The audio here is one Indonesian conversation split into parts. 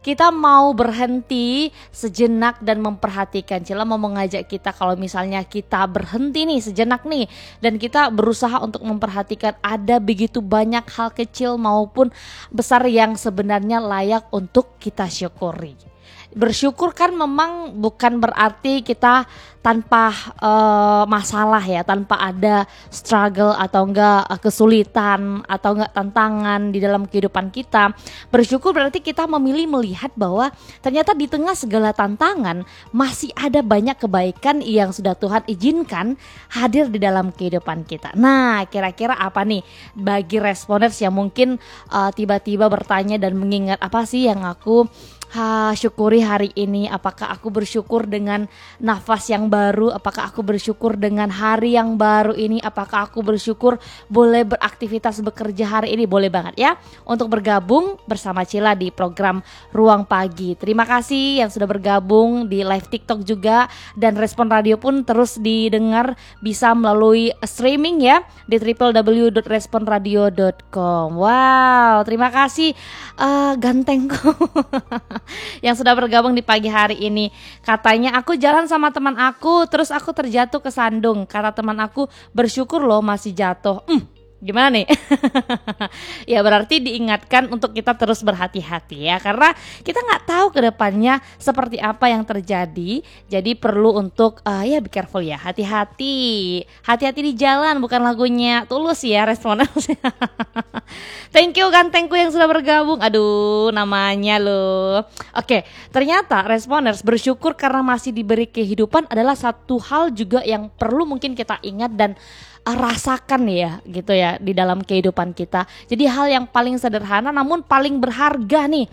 kita mau berhenti sejenak dan memperhatikan. Cila mau mengajak kita kalau misalnya kita berhenti nih sejenak nih dan kita berusaha untuk memperhatikan ada begitu banyak hal kecil maupun besar yang sebenarnya layak untuk kita syukuri. Bersyukur kan memang bukan berarti kita tanpa masalah ya, tanpa ada struggle atau enggak kesulitan atau enggak tantangan di dalam kehidupan kita. Bersyukur berarti kita memilih melihat bahwa ternyata di tengah segala tantangan masih ada banyak kebaikan yang sudah Tuhan izinkan hadir di dalam kehidupan kita. Nah, kira-kira apa nih bagi responers yang mungkin tiba-tiba bertanya dan mengingat apa sih yang aku syukuri hari ini? Apakah aku bersyukur dengan nafas yang baru? Apakah aku bersyukur dengan hari yang baru ini? Apakah aku bersyukur boleh beraktivitas bekerja hari ini? Boleh banget ya untuk bergabung bersama Cila di program Ruang Pagi. Terima kasih yang sudah bergabung di live TikTok juga, dan Respon Radio pun terus didengar bisa melalui streaming ya di www.responradio.com. Wow, terima kasih gantengku yang sudah bergabung di pagi hari ini. Katanya aku jalan sama teman aku terus aku terjatuh ke sandung. Kata teman aku, bersyukur loh masih jatuh. Gimana nih? Ya berarti diingatkan untuk kita terus berhati-hati ya, karena kita nggak tahu ke depannya seperti apa yang terjadi. Jadi perlu untuk ya be careful ya, hati-hati di jalan, bukan lagunya Tulus ya Responers. Thank you gantengku yang sudah bergabung. Aduh namanya loh. Oke, ternyata Responers bersyukur karena masih diberi kehidupan adalah satu hal juga yang perlu mungkin kita ingat dan rasakan ya gitu ya di dalam kehidupan kita. Jadi hal yang paling sederhana namun paling berharga nih,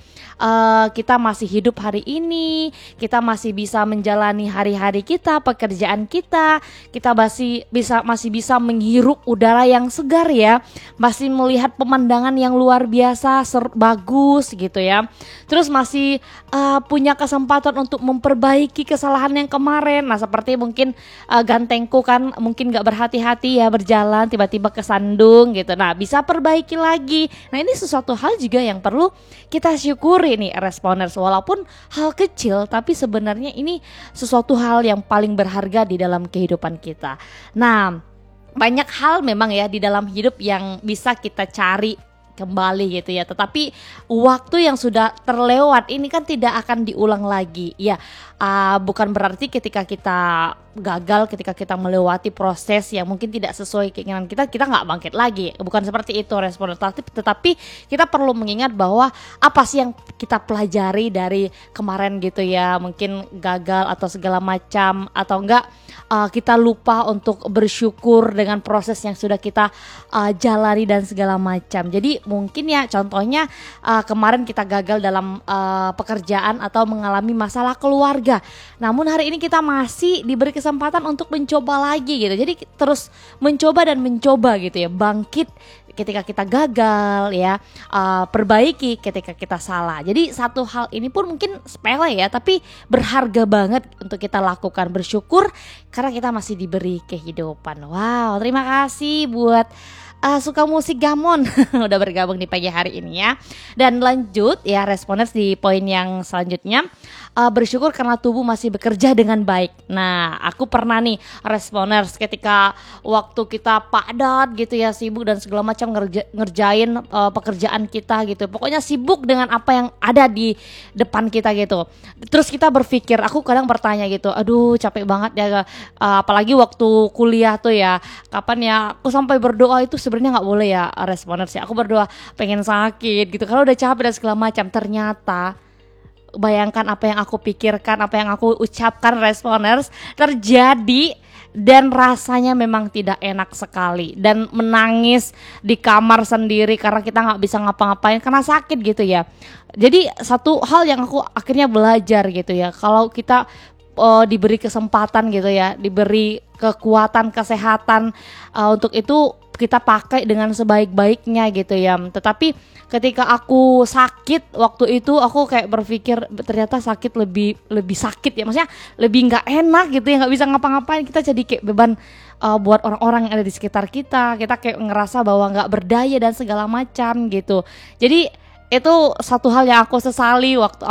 kita masih hidup hari ini, kita masih bisa menjalani hari-hari kita, pekerjaan kita masih bisa menghirup udara yang segar ya, masih melihat pemandangan yang luar biasa bagus gitu ya. Terus masih punya kesempatan untuk memperbaiki kesalahan yang kemarin. Nah seperti mungkin gantengku kan mungkin gak berhati-hati ya berjalan tiba-tiba kesandung gitu. Nah bisa perbaiki lagi. Nah ini sesuatu hal juga yang perlu kita syukuri nih Responers. Walaupun hal kecil tapi sebenarnya ini sesuatu hal yang paling berharga di dalam kehidupan kita. Nah banyak hal memang ya di dalam hidup yang bisa kita cari kembali gitu ya, tetapi waktu yang sudah terlewat ini kan tidak akan diulang lagi ya. Bukan berarti ketika kita gagal, ketika kita melewati proses yang mungkin tidak sesuai keinginan kita nggak bangkit lagi, bukan seperti itu Respon. Tetapi kita perlu mengingat bahwa apa sih yang kita pelajari dari kemarin gitu ya, mungkin gagal atau segala macam, atau enggak kita lupa untuk bersyukur dengan proses yang sudah kita jalani dan segala macam. Jadi mungkin ya contohnya kemarin kita gagal dalam pekerjaan atau mengalami masalah keluarga. Namun hari ini kita masih diberi kesempatan untuk mencoba lagi gitu. Jadi terus mencoba dan mencoba gitu ya. Bangkit ketika kita gagal ya, perbaiki ketika kita salah. Jadi satu hal ini pun mungkin sepele ya, tapi berharga banget untuk kita lakukan. Bersyukur karena kita masih diberi kehidupan. Wow, terima kasih buat suka musik Gamon udah bergabung di pagi hari ini ya. Dan lanjut ya Responers di poin yang selanjutnya, bersyukur karena tubuh masih bekerja dengan baik. Nah aku pernah nih Responers ketika waktu kita padat gitu ya, sibuk dan segala macam ngerjain pekerjaan kita gitu, pokoknya sibuk dengan apa yang ada di depan kita gitu. Terus kita berpikir, aku kadang bertanya gitu, aduh capek banget ya, apalagi waktu kuliah tuh ya, kapan ya aku sampai berdoa itu sebenarnya nggak boleh ya Responers ya. Aku berdoa pengen sakit gitu karena udah capek dan segala macam. Ternyata bayangkan apa yang aku pikirkan, apa yang aku ucapkan Responers terjadi, dan rasanya memang tidak enak sekali, dan menangis di kamar sendiri karena kita nggak bisa ngapa-ngapain karena sakit gitu ya. Jadi satu hal yang aku akhirnya belajar gitu ya, kalau kita diberi kesempatan gitu ya, diberi kekuatan, kesehatan, untuk itu kita pakai dengan sebaik-baiknya gitu ya. Tetapi ketika aku sakit waktu itu, aku kayak berpikir ternyata sakit lebih sakit ya, maksudnya lebih nggak enak gitu ya, nggak bisa ngapa-ngapain, kita jadi kayak beban buat orang-orang yang ada di sekitar kita kayak ngerasa bahwa nggak berdaya dan segala macam gitu. Jadi itu satu hal yang aku sesali waktu